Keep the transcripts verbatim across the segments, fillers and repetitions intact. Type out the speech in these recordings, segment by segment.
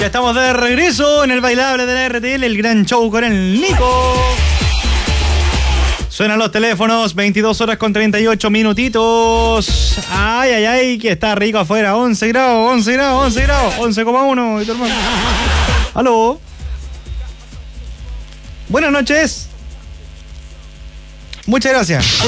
Ya estamos de regreso en el bailable de la R T L, el gran show con el Nico. Suenan los teléfonos, veintidós horas con treinta y ocho minutitos. Ay, ay, ay, que está rico afuera. once grados, once grados, once grados, once coma uno. ¿Y tu hermano? Aló. Buenas noches. Muchas gracias.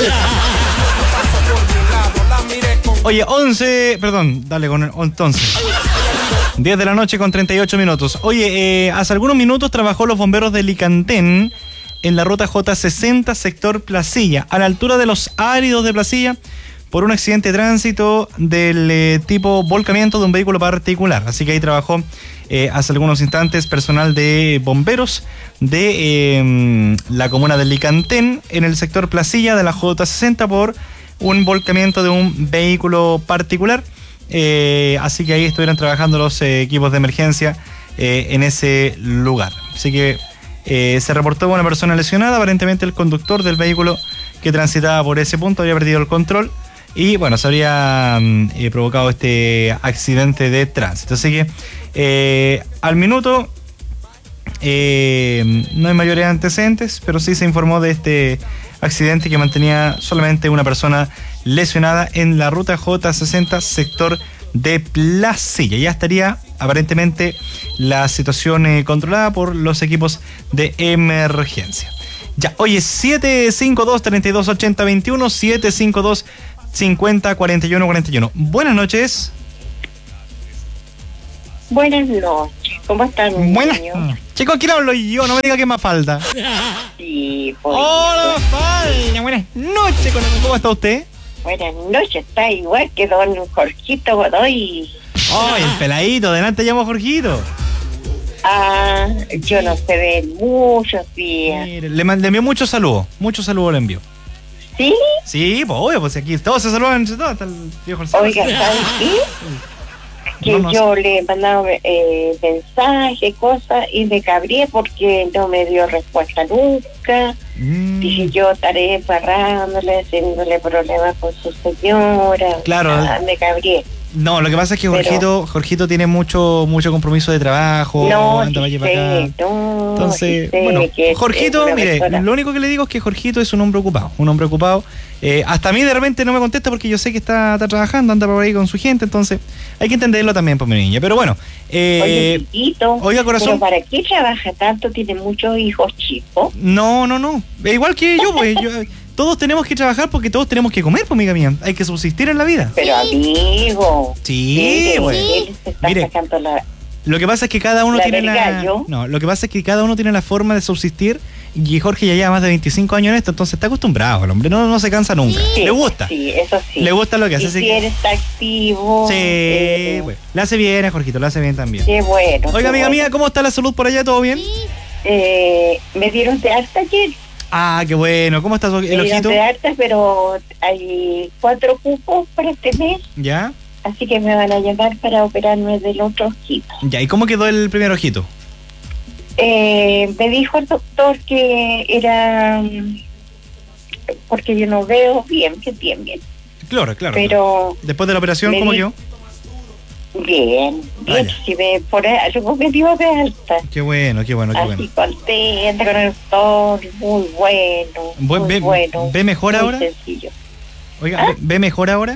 Oye, once, perdón, dale con el entonces. diez de la noche con treinta y ocho minutos. Oye, eh, hace algunos minutos trabajó los bomberos de Licantén en la ruta J sesenta, sector Placilla, a la altura de los áridos de Placilla, por un accidente de tránsito del eh, tipo volcamiento de un vehículo particular. Así que ahí trabajó eh, hace algunos instantes personal de bomberos de eh, la comuna de Licantén en el sector Placilla de la J sesenta por un volcamiento de un vehículo particular. Eh, así que ahí estuvieron trabajando los eh, equipos de emergencia eh, en ese lugar. Así que eh, se reportó una persona lesionada, aparentemente el conductor del vehículo que transitaba por ese punto había perdido el control y bueno, se habría eh, provocado este accidente de tránsito. Así que eh, al minuto eh, no hay mayores antecedentes, pero sí se informó de este accidente que mantenía solamente una persona lesionada en la ruta J sesenta, sector de Placilla. Ya estaría aparentemente la situación eh, controlada por los equipos de emergencia. Ya, oye, siete cinco dos, tres dos, ocho cero dos uno, siete cinco dos, cinco cero, cuatro uno cuatro uno. Buenas noches. Buenas noches, ¿cómo están? Buenas. Chicos, ¿quién hablo yo? No me diga que más falta. Sí, pues. Hola, falta. Buenas noches, ¿cómo está usted? Buenas noches, está igual que don Jorgito Godoy. Oh, el peladito, delante llamo a Jorgito. Ah, yo no sé de él muchos días. Mire, le mandé muchos saludos, muchos saludos le envío. ¿Sí? Sí, pues obvio, pues aquí todos se saludan entre todos, hasta el viejo el sábado. Oiga, ¿sabes qué? Que No, no yo sé. le he mandado eh, mensajes, cosas, y me cabré porque no me dio respuesta nunca. Mm, Dije, yo estaré embarrándole, haciéndole problemas con su señora. Claro. Ah, me cabré. no, lo que pasa es que Pero- Jorgito, Jorgito tiene mucho mucho compromiso de trabajo, No, anda para sí allá para acá. sé, no, Entonces, sí sé bueno, que es- Jorgito, es una mire, persona- lo único que le digo es que Jorgito es un hombre ocupado, un hombre ocupado. Eh, hasta a mí de repente no me contesta porque yo sé que está, está trabajando, anda por ahí con su gente, entonces hay que entenderlo también, por mi niña. Pero bueno, eh, Oye, chiquito, oiga, corazón. ¿pero para qué trabaja tanto? ¿Tiene muchos hijos chicos? no, no, no, eh, igual que yo, pues yo, todos tenemos que trabajar porque todos tenemos que comer, pues amiga mía, hay que subsistir en la vida. Pero amigo, Sí, mire, güey. él se está Mire. sacando la... Lo que pasa es que cada uno ¿La tiene del la gallo? no, lo que pasa es que cada uno tiene la forma de subsistir y Jorge ya lleva más de veinticinco años en esto, entonces está acostumbrado, el hombre no, no se cansa nunca. Sí, Le gusta. Sí, eso sí. Le gusta lo que hace, Y así si que- él está activo... Sí, eh, güey. Le hace bien a Jorgito, le hace bien también. Qué bueno. Oiga, qué amiga bueno. mía, ¿cómo está la salud por allá? ¿Todo bien? Eh, me dieron de alta ayer. Ah, qué bueno. ¿Cómo está Me el dieron ojito? de alta, pero hay cuatro cupos para este mes. ¿Ya? Así que me van a llamar para operarme del otro ojito. Ya, ¿y cómo quedó el primer ojito? Eh, me dijo el doctor que era mm, porque yo no veo bien, bien, bien, bien. Claro, claro. claro. Pero Después de la operación, me ¿cómo di- quedó? bien, bien, ya. si me por algo me dio de alta. Qué bueno, qué bueno, qué Así bueno. contenta con el doctor, muy bueno, Bu- muy ve- bueno. ve mejor muy ahora? sencillo. Oiga, ¿ve- ¿ve mejor ahora?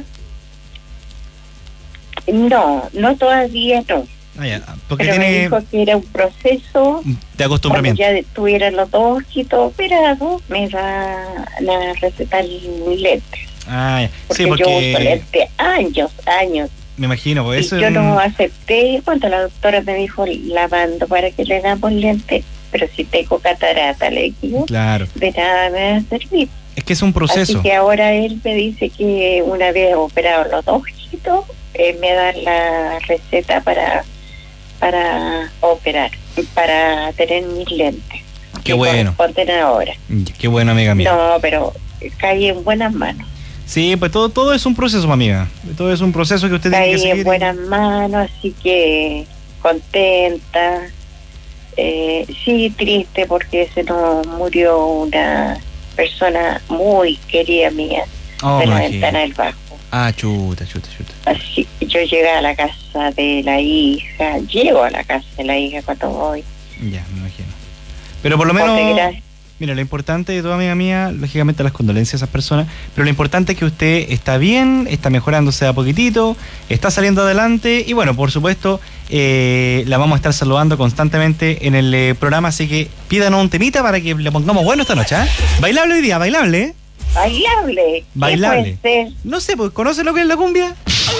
No, no todavía no. Ah, ya, porque Pero me tiene dijo que era un proceso. de Cuando acostumbramiento. ya tuvieran los dos ojitos operados, me van a recetar lentes. Ah, ya. Porque, Sí, yo uso porque lentes años, años. me imagino, pues Y eso yo es no un- acepté cuando la doctora me dijo, la mando para que le damos lentes. Pero si tengo catarata, le digo, Claro, de nada me va a servir. es que es un proceso. Así que ahora él me dice que una vez operado los dos ojitos, eh, me da la receta para para operar, para tener mis lentes. Qué que bueno. corresponden ahora. Ya, qué bueno, amiga mía. No, pero caí en buenas manos. Sí, pues todo, todo es un proceso, amiga. Todo es un proceso que usted tiene que Caí seguir. en buenas manos, así que contenta. Eh, sí, triste porque se nos murió una persona muy querida mía Oh, de la imagino. ventana del bajo. Ah, chuta, chuta, chuta. Así que yo llegué a la casa de la hija, llego a la casa de la hija cuando voy. Ya, me imagino. Pero por lo menos, mira, lo importante de toda amiga mía, lógicamente las condolencias a esas personas, pero lo importante es que usted está bien, está mejorándose a poquitito, está saliendo adelante y bueno, por supuesto, eh, la vamos a estar saludando constantemente en el eh, programa, así que pídanos un temita para que le pongamos bueno esta noche, ¿eh? Bailable hoy día, bailable, ¿eh? Bailable. Bailable. ¿Qué puede ser? No sé, pues, ¿conoce lo que es la cumbia?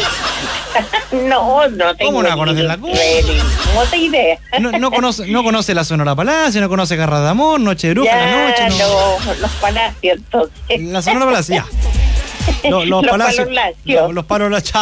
No, no tengo ¿Cómo no conoce la cumbia? No tengo idea. No, no, conoce, no conoce la Sonora Palacio, no conoce Garra de Amor, Noche de Bruja, ya, la noche. No. No, los palacios, entonces. La Sonora Palacio, ya. Los, los, los palacios. Palolacios. Los, los Palolacios.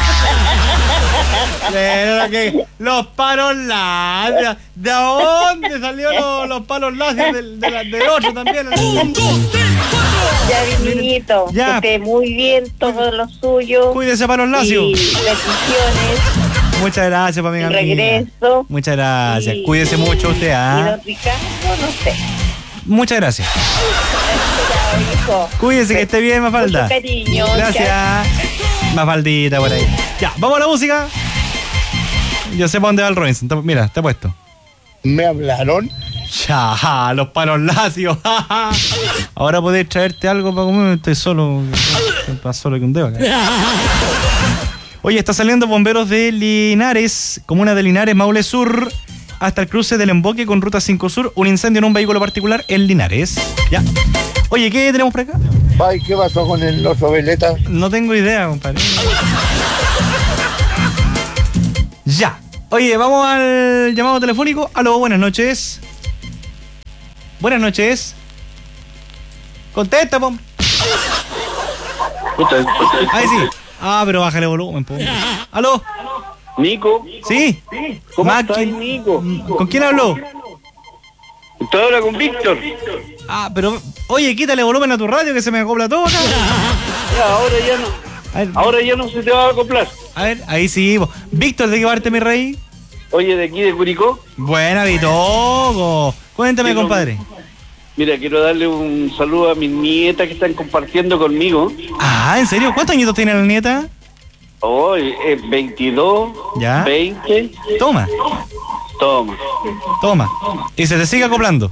Era que los Palolacios. ¿De dónde salió los, los Palolacios del, de del otro también? Ya, mi niñito, que esté muy bien todo lo suyo. Cuídese, Palolacio. Y bendiciones. Muchas gracias, para mi amiga. Regreso. Muchas gracias. Y, Cuídese mucho usted, ¿ah? Y don Ricardo, no sé. Muchas gracias. Hijo. Cuídese, que esté bien, Mafalda. Mucho cariño. Gracias. Mafaldita por ahí. Ya, vamos a la música. Yo sé para dónde va el Robinson. Mira, te he puesto. ¿Me hablaron? Ya, los palos lacios. Ahora podés traerte algo para comer. Estoy solo. Estoy solo que un dedo acá. Oye, está saliendo bomberos de Linares, comuna de Linares, Maule Sur, hasta el cruce del Emboque con Ruta cinco Sur. Un incendio en un vehículo particular en Linares. Ya. Oye, ¿qué tenemos por acá? Ay, ¿qué pasó con el oso veleta? No tengo idea, compadre. Ya. Oye, vamos al llamado telefónico. Aló, buenas noches. Buenas noches. Contesta, pom. Ahí sí. Ah, pero bájale volumen, pom. Aló. Nico. Sí. ¿Cómo Maqui... estás, Nico? ¿Con quién habló? Te habla con Víctor. Ah, pero, oye, quítale volumen a tu radio que se me acopla todo acá. Ya, ahora ya no. A ver, ahora ya no se te va a acoplar. A ver, ahí sí. Víctor, ¿de qué parte, mi rey? Oye, de aquí de Curicó. Buena, Vitogo. Cuéntame, quiero, compadre. Mira, quiero darle un saludo a mis nietas que están compartiendo conmigo. Ah, ¿en serio? ¿Cuántos añitos tiene la nieta? Hoy oh, es veintidós, ¿ya? veinte. Toma. Toma. Toma. Y se te sigue acoplando.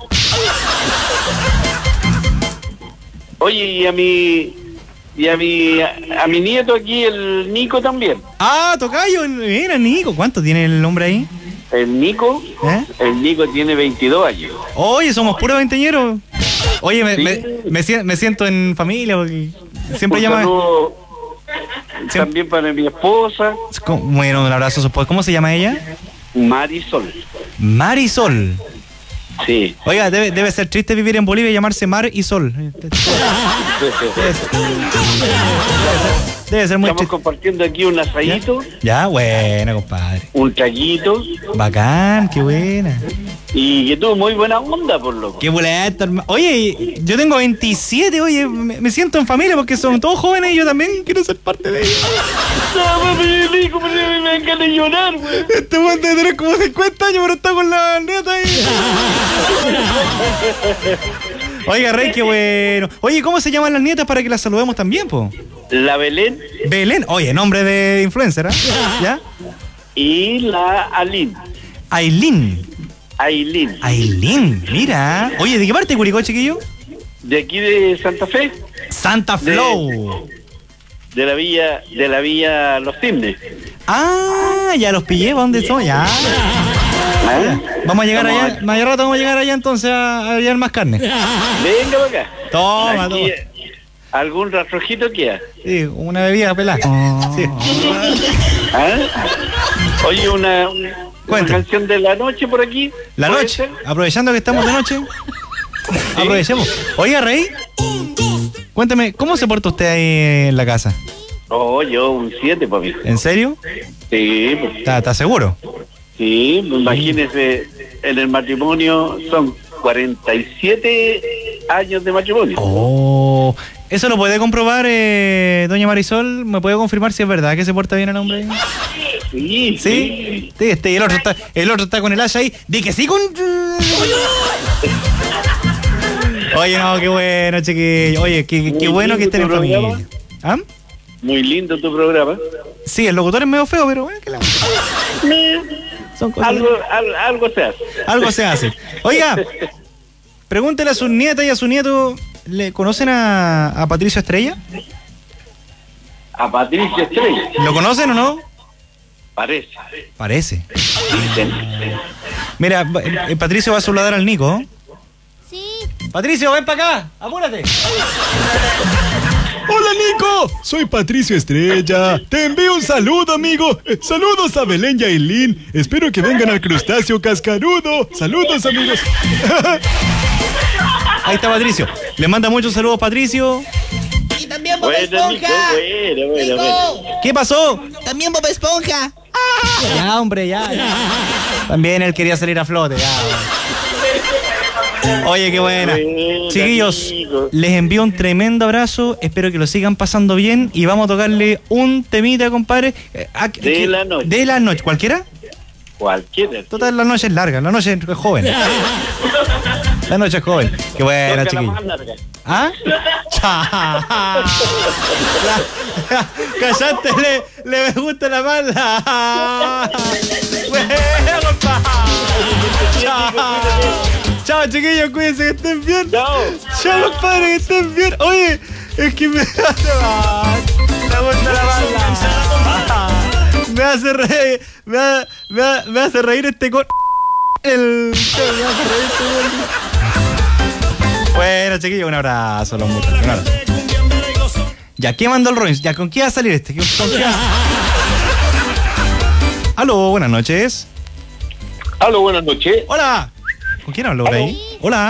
Oye, y a mi... Y a mi, a, a mi nieto aquí, el Nico también. Ah, tocayo, mira, Nico. ¿Cuánto tiene el hombre ahí? El Nico, ¿Eh? el Nico tiene veintidós años. Oye, somos puros veinteñeros. Oye, me, ¿Sí? me, me, me siento en familia porque siempre un llama... saludo siempre... también para mi esposa. Bueno, un abrazo a su esposa. ¿Cómo se llama ella? Marisol. Marisol. Sí. Oiga, debe, debe ser triste vivir en Bolivia y llamarse Mar y Sol. Debe ser, debe ser muy Estamos triste. compartiendo aquí un asadito. Ya, ya, buena, compadre. Un traguito. Bacán, qué buena. Y que tuvo muy buena onda, por loco. Qué boleta, hermano. Oye, yo tengo veintisiete, oye, me, me siento en familia porque son todos jóvenes y yo también quiero ser parte de ellos. No, me rico, me vengan a llorar, güey. Este weón debe tener como cincuenta años, pero está con la neta ahí. Oiga, Rey, qué bueno. Oye, ¿cómo se llaman las nietas para que las saludemos también, po? La Belén. Belén, oye, nombre de influencer, ¿eh? ¿Ya? Y la Aline. Ailín. Ailín. Ailín, mira. Oye, ¿de qué parte de Curicó, chiquillo? De aquí de Santa Fe. Santa Flow. De, de la villa, de la villa Los Cisnes. Ah, ya los pillé, ¿dónde son? Ya. ¿Ah? Vamos a llegar Vamos allá, más rato vamos a llegar allá entonces a, a hallar más carne. Venga para acá. Toma, aquí, toma. ¿Algún rastrojito queda? Sí, una bebida pelada. Sí. ¿Ah? Oye, una, una canción de la noche por aquí. La noche, ser? Aprovechando que estamos de noche. ¿Sí? Aprovechemos. Oiga, Rey, cuéntame, ¿cómo se porta usted ahí en la casa? Oh, yo un siete, papi. ¿En serio? Sí. Pues. ¿Está, está seguro? Sí, imagínese, en el matrimonio son cuarenta y siete años de matrimonio. Oh, ¿eso lo puede comprobar, eh, doña Marisol? ¿Me puede confirmar si es verdad que se porta bien el hombre? Sí, sí. ¿Sí? Sí, este, y el otro está, el otro está con el hacha ahí. Di que sí con... Oye, no, qué bueno, chiquillo. Oye, qué, qué bueno que estén en familia. ¿Ah? Muy lindo tu programa. Sí, el locutor es medio feo, pero bueno, que la... Son cosas... Algo, algo, algo se hace. Algo se hace. Oiga, pregúntele a su nieta y a su nieto, ¿le conocen a, a Patricio Estrella? A Patricio Estrella. ¿Lo conocen o no? Parece. Parece. Mira, eh, Patricio va a saludar al Nico. Sí. Patricio, ven para acá, apúrate. Hola Nico, soy Patricio Estrella. Te envío un saludo, amigo. Eh, Saludos a Belén y a Ailín. Espero que vengan al crustáceo cascarudo. Saludos, amigos. Ahí está Patricio. Le manda muchos saludos, Patricio. Y también Bob Bueno, Nico, Esponja. bueno, bueno, bueno. ¿Qué pasó? También Bob Esponja. Ya, hombre, ya, ya. También él quería salir a flote, ya. Oye, qué buena. Buena, Chiquillos, Nico. les envío un tremendo abrazo. Espero que lo sigan pasando bien. Y vamos a tocarle un temita, compadre. Eh, a- De que- la noche. De la noche. ¿Cualquiera? Cualquiera. Total, la noche es larga. La noche es joven. La noche es joven. Qué buena, Toca la chiquillos. más larga. ¿Ah? Cha. La- Callate, le, le me gusta la mala. Buena, compadre. Chao. Chao, chiquillos, cuídense, que estén bien. Chao. Chao, compadre, que estén bien. Oye, es que me hace mal. Me gusta la mala. Me hace reír. Me, ha- me, ha- me hace reír este con. El. Me hace reír este con. Bueno, chiquillos, un abrazo, los muchachos. Un abrazo. Ya, ¿qué mandó el Rollins? Ya, ¿con qué va a salir este? ¿Con qué va a... Aló, buenas noches. Aló, buenas noches. Hola. ¿Con quién hablo por ahí? Hola.